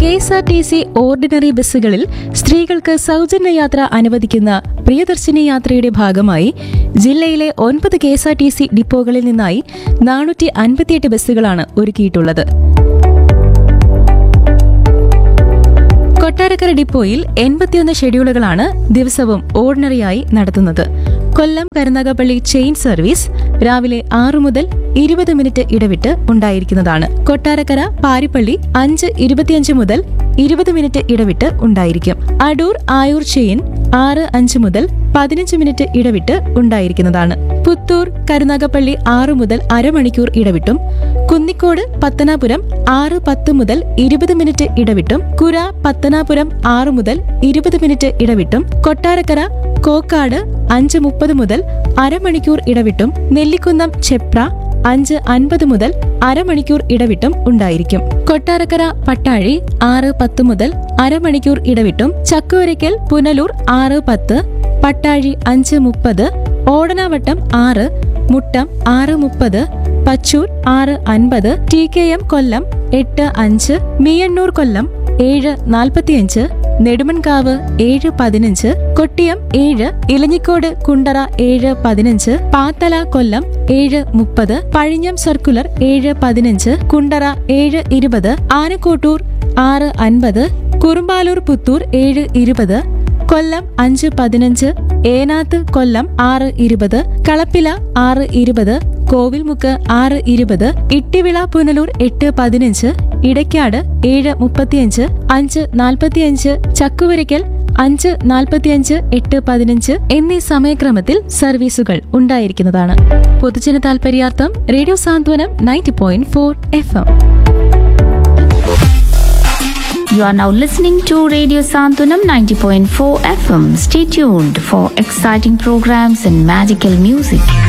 KSRTC ordinary ബസ്സുകളിൽ സ്ത്രീകൾക്ക് സൗജന്യ യാത്ര അനുവദിക്കുന്ന പ്രിയദർശിനി യാത്രയുടെ ഭാഗമായി ജില്ലയിലെ 9 KSRTC ഡിപ്പോകളിൽ നിന്നായി 458 ബസ്സുകളാണ് ഒരുക്കിയിട്ടുള്ളത്. കൊട്ടാരക്കര ഡിപ്പോയിൽ 81 ഷെഡ്യൂളുകളാണ് ദിവസവും ഓർഡിനറിയായി നടത്തുന്നത്. കൊല്ലം കരുനാഗപ്പള്ളി ചെയിൻ സർവീസ് രാവിലെ 6 മുതൽ 20 മിനിറ്റ് ഇടവിട്ട് ഉണ്ടായിരിക്കുന്നതാണ്. കൊട്ടാരക്കര പാരിപ്പള്ളി 5:25 മുതൽ 20 മിനിറ്റ് ഇടവിട്ട് ഉണ്ടായിരിക്കും. അടൂർ ആയൂർ ചെയിൻ 6:05 മുതൽ 15 മിനിറ്റ് ഇടവിട്ട് ഉണ്ടായിരിക്കുന്നതാണ്. പുത്തൂർ കരുനാഗപ്പള്ളി 6 മുതൽ അരമണിക്കൂർ ഇടവിട്ടും, കുന്നിക്കോട് പത്തനാപുരം 6:10 മുതൽ 20 മിനിറ്റ് ഇടവിട്ടും, കുര പത്തനാപുരം 6 മുതൽ 20 മിനിറ്റ് ഇടവിട്ടും, കൊട്ടാരക്കര കോക്കാട് 5:30 മുതൽ അരമണിക്കൂർ ഇടവിട്ടും, നെല്ലിക്കുന്നം ചെപ്ര 5:50 മുതൽ അരമണിക്കൂർ ഇടവിട്ടും ഉണ്ടായിരിക്കും. കൊട്ടാരക്കര പട്ടാഴി 6:10 മുതൽ അരമണിക്കൂർ ഇടവിട്ടും, ചക്കുവരയ്ക്കൽ പുനലൂർ 6:10, പട്ടാഴി 5:30, ഓടനാവട്ടം 6, മുട്ടം 6:30, പച്ചൂർ 6:50, TKM കൊല്ലം 8:05, മീയണ്ണൂർ കൊല്ലം 7:45, നെടുമൺകാവ് 7:15, കൊട്ടിയം 7, ഇലഞ്ഞിക്കോട് കുണ്ടറ 7:15, പാത്തല കൊല്ലം 7:30, പഴിഞ്ഞം സർക്കുലർ 7:15, കുണ്ടറ 7:20, ആനക്കോട്ടൂർ 6:50, കുറുമ്പാലൂർ പുത്തൂർ 7:20, കൊല്ലം 5:15, ഏനാത്ത് കൊല്ലം 6:20, കളപ്പില 6:20, കോവിൽമുക്ക് 6:20, ഇട്ടിവിള പുനലൂർ 8:15, ഇടയ്ക്കാട് 7:35, 5:45, ചക്കുവരയ്ക്കൽ 5:45, 8:15 എന്നീ സമയക്രമത്തിൽ സർവീസുകൾ ഉണ്ടായിരിക്കുന്നതാണ്. പൊതുജന താൽപര്യാർത്ഥം radio Santhwanam 90.4 FM. You are now listening to Radio Santunam 90.4 FM. Stay tuned for exciting programs and magical music.